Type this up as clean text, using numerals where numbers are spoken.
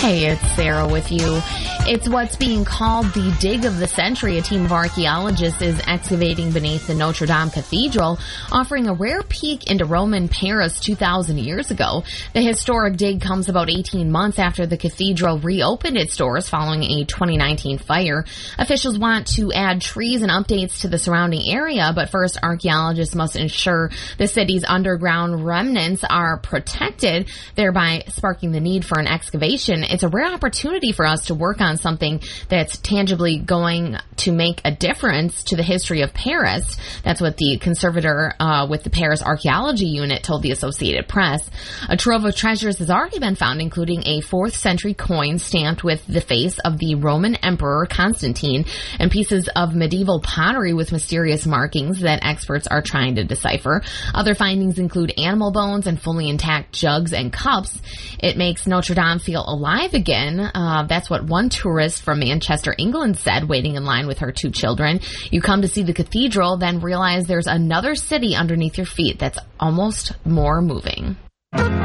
Hey, it's Sarah with you. It's what's being called the dig of the century. A team of archaeologists is excavating beneath the Notre Dame Cathedral, offering a rare peek into Roman Paris 2,000 years ago. The historic dig comes about 18 months after the cathedral reopened its doors following a 2019 fire. Officials want to add trees and updates to the surrounding area, but first archaeologists must ensure the city's underground remnants are protected, thereby sparking the need for an excavation. It's a rare opportunity for us to work on something that's tangibly going to make a difference to the history of Paris. That's what the conservator with the Paris Archaeology Unit told the Associated Press. A trove of treasures has already been found, including a 4th century coin stamped with the face of the Roman Emperor Constantine and pieces of medieval pottery with mysterious markings that experts are trying to decipher. Other findings include animal bones and fully intact jugs and cups. It makes Notre Dame feel alive again. That's what one tourist from Manchester, England said, waiting in line with her 2 children. You come to see the cathedral, then realize there's another city underneath your feet that's almost more moving.